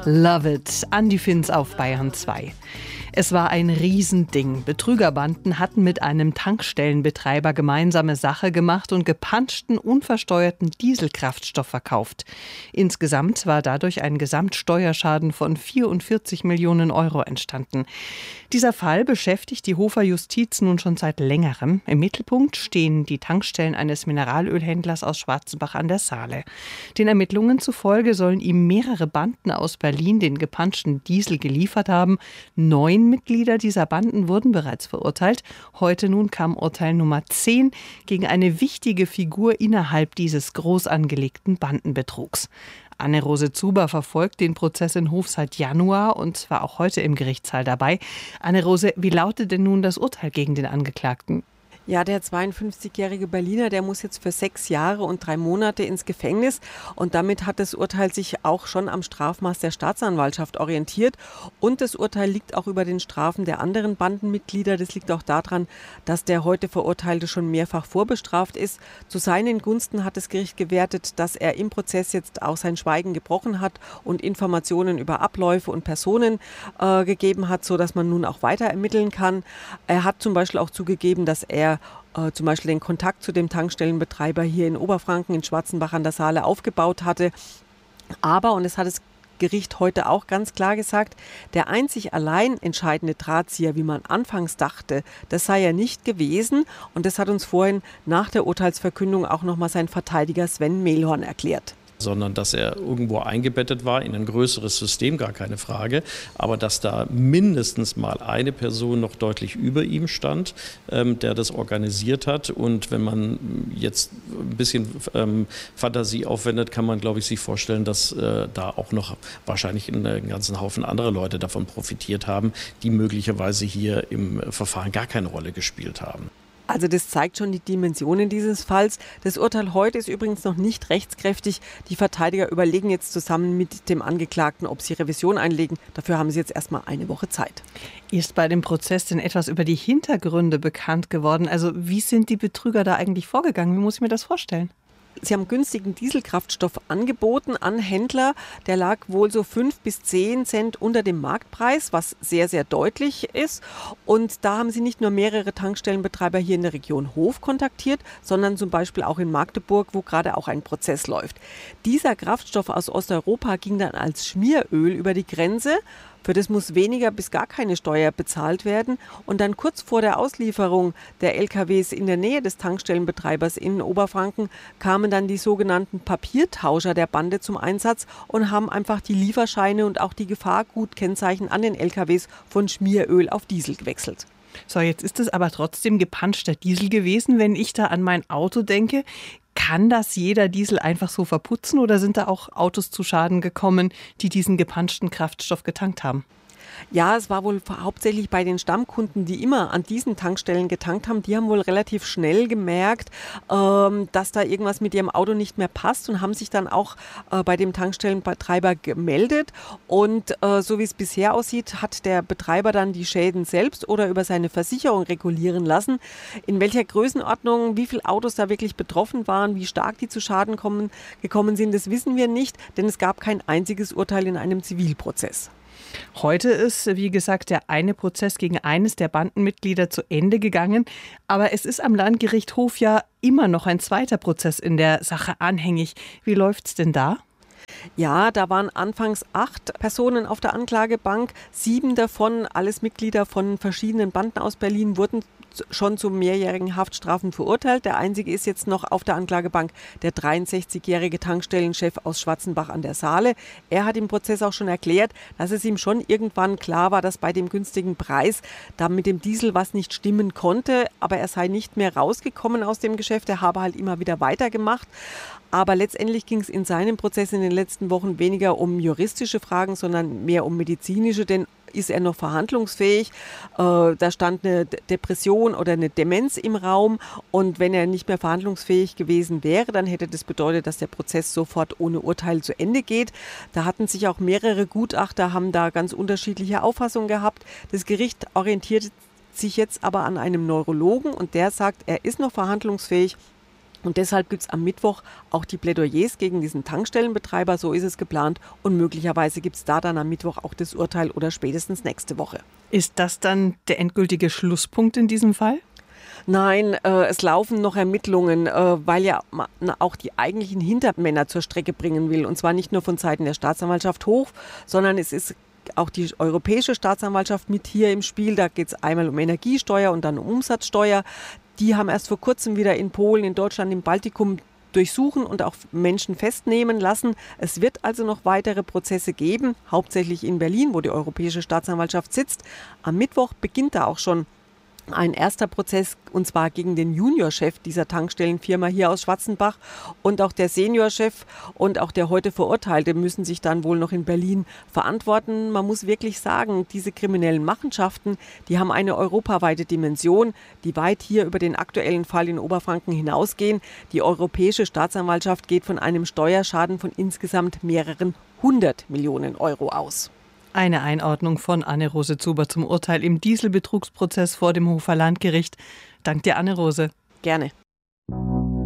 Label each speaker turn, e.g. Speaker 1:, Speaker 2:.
Speaker 1: Love it. Andi Finz auf Bayern 2. Es war ein Riesending. Betrügerbanden hatten mit einem Tankstellenbetreiber gemeinsame Sache gemacht und gepanschten, unversteuerten Dieselkraftstoff verkauft. Insgesamt war dadurch ein Gesamtsteuerschaden von 44 Millionen Euro entstanden. Dieser Fall beschäftigt die Hofer Justiz nun schon seit längerem. Im Mittelpunkt stehen die Tankstellen eines Mineralölhändlers aus Schwarzenbach an der Saale. Den Ermittlungen zufolge sollen ihm mehrere Banden aus Berlin den gepanschten Diesel geliefert haben. 9 Mitglieder dieser Banden wurden bereits verurteilt. Heute nun kam Urteil Nummer 10 gegen eine wichtige Figur innerhalb dieses groß angelegten Bandenbetrugs. Anne-Rose Zuber verfolgt den Prozess in Hof seit Januar und war auch heute im Gerichtssaal dabei. Anne-Rose, wie lautet denn nun das Urteil gegen den Angeklagten?
Speaker 2: Ja, der 52-jährige Berliner, der muss jetzt für 6 Jahre und 3 Monate ins Gefängnis. Und damit hat das Urteil sich auch schon am Strafmaß der Staatsanwaltschaft orientiert. Und das Urteil liegt auch über den Strafen der anderen Bandenmitglieder. Das liegt auch daran, dass der heute Verurteilte schon mehrfach vorbestraft ist. Zu seinen Gunsten hat das Gericht gewertet, dass er im Prozess jetzt auch sein Schweigen gebrochen hat und Informationen über Abläufe und Personen gegeben hat, sodass man nun auch weiter ermitteln kann. Er hat zum Beispiel auch zugegeben, dass er zum Beispiel den Kontakt zu dem Tankstellenbetreiber hier in Oberfranken, in Schwarzenbach an der Saale aufgebaut hatte. Aber, und das hat das Gericht heute auch ganz klar gesagt, der einzig allein entscheidende Drahtzieher, wie man anfangs dachte, das sei er nicht gewesen. Und das hat uns vorhin nach der Urteilsverkündung auch nochmal sein Verteidiger Sven Mehlhorn erklärt.
Speaker 3: Sondern dass er irgendwo eingebettet war in ein größeres System, gar keine Frage. Aber dass da mindestens mal eine Person noch deutlich über ihm stand, der das organisiert hat. Und wenn man jetzt ein bisschen Fantasie aufwendet, kann man, glaube ich, sich vorstellen, dass da auch noch wahrscheinlich einen ganzen Haufen andere Leute davon profitiert haben, die möglicherweise hier im Verfahren gar keine Rolle gespielt haben.
Speaker 2: Also das zeigt schon die Dimensionen dieses Falls. Das Urteil heute ist übrigens noch nicht rechtskräftig. Die Verteidiger überlegen jetzt zusammen mit dem Angeklagten, ob sie Revision einlegen. Dafür haben sie jetzt erstmal eine Woche Zeit.
Speaker 1: Ist bei dem Prozess denn etwas über die Hintergründe bekannt geworden? Also wie sind die Betrüger da eigentlich vorgegangen? Wie muss ich mir das vorstellen?
Speaker 2: Sie haben günstigen Dieselkraftstoff angeboten an Händler. Der lag wohl so 5 bis 10 Cent unter dem Marktpreis, was sehr, sehr deutlich ist. Und da haben sie nicht nur mehrere Tankstellenbetreiber hier in der Region Hof kontaktiert, sondern zum Beispiel auch in Magdeburg, wo gerade auch ein Prozess läuft. Dieser Kraftstoff aus Osteuropa ging dann als Schmieröl über die Grenze. Für das muss weniger bis gar keine Steuer bezahlt werden. Und dann kurz vor der Auslieferung der LKWs in der Nähe des Tankstellenbetreibers in Oberfranken kamen dann die sogenannten Papiertauscher der Bande zum Einsatz und haben einfach die Lieferscheine und auch die Gefahrgutkennzeichen an den LKWs von Schmieröl auf Diesel gewechselt.
Speaker 1: So, jetzt ist es aber trotzdem gepanschter Diesel gewesen. Wenn ich da an mein Auto denke, kann das jeder Diesel einfach so verputzen oder sind da auch Autos zu Schaden gekommen, die diesen gepanschten Kraftstoff getankt haben?
Speaker 2: Ja, es war wohl hauptsächlich bei den Stammkunden, die immer an diesen Tankstellen getankt haben. Die haben wohl relativ schnell gemerkt, dass da irgendwas mit ihrem Auto nicht mehr passt und haben sich dann auch bei dem Tankstellenbetreiber gemeldet. Und so wie es bisher aussieht, hat der Betreiber dann die Schäden selbst oder über seine Versicherung regulieren lassen. In welcher Größenordnung, wie viele Autos da wirklich betroffen waren, wie stark die zu Schaden gekommen sind, das wissen wir nicht, denn es gab kein einziges Urteil in einem Zivilprozess.
Speaker 1: Heute ist, wie gesagt, der eine Prozess gegen eines der Bandenmitglieder zu Ende gegangen. Aber es ist am Landgericht Hof ja immer noch ein zweiter Prozess in der Sache anhängig. Wie läuft's denn da?
Speaker 2: Ja, da waren anfangs 8 Personen auf der Anklagebank. 7 davon, alles Mitglieder von verschiedenen Banden aus Berlin, wurden schon zu mehrjährigen Haftstrafen verurteilt. Der einzige ist jetzt noch auf der Anklagebank der 63-jährige Tankstellenchef aus Schwarzenbach an der Saale. Er hat im Prozess auch schon erklärt, dass es ihm schon irgendwann klar war, dass bei dem günstigen Preis da mit dem Diesel was nicht stimmen konnte. Aber er sei nicht mehr rausgekommen aus dem Geschäft. Er habe halt immer wieder weitergemacht. Aber letztendlich ging es in seinem Prozess in den letzten Wochen weniger um juristische Fragen, sondern mehr um medizinische, denn ist er noch verhandlungsfähig? Da stand eine Depression oder eine Demenz im Raum und wenn er nicht mehr verhandlungsfähig gewesen wäre, dann hätte das bedeutet, dass der Prozess sofort ohne Urteil zu Ende geht. Da hatten sich auch mehrere Gutachter, haben da ganz unterschiedliche Auffassungen gehabt. Das Gericht orientiert sich jetzt aber an einem Neurologen und der sagt, er ist noch verhandlungsfähig. Und deshalb gibt es am Mittwoch auch die Plädoyers gegen diesen Tankstellenbetreiber, so ist es geplant. Und möglicherweise gibt es da dann am Mittwoch auch das Urteil oder spätestens nächste Woche.
Speaker 1: Ist das dann der endgültige Schlusspunkt in diesem Fall?
Speaker 2: Nein, es laufen noch Ermittlungen, weil ja man auch die eigentlichen Hintermänner zur Strecke bringen will. Und zwar nicht nur von Seiten der Staatsanwaltschaft Hof, sondern es ist auch die Europäische Staatsanwaltschaft mit hier im Spiel. Da geht es einmal um Energiesteuer und dann um Umsatzsteuer. Die haben erst vor kurzem wieder in Polen, in Deutschland, im Baltikum durchsuchen und auch Menschen festnehmen lassen. Es wird also noch weitere Prozesse geben, hauptsächlich in Berlin, wo die Europäische Staatsanwaltschaft sitzt. Am Mittwoch beginnt da auch schon ein erster Prozess, und zwar gegen den Juniorchef dieser Tankstellenfirma hier aus Schwarzenbach, und auch der Seniorchef und auch der heute Verurteilte müssen sich dann wohl noch in Berlin verantworten. Man muss wirklich sagen, diese kriminellen Machenschaften, die haben eine europaweite Dimension, die weit hier über den aktuellen Fall in Oberfranken hinausgehen. Die Europäische Staatsanwaltschaft geht von einem Steuerschaden von insgesamt mehreren 100 Millionen Euro aus.
Speaker 1: Eine Einordnung von Anne-Rose Zuber zum Urteil im Dieselbetrugsprozess vor dem Hofer Landgericht. Dank dir, Anne-Rose.
Speaker 2: Gerne.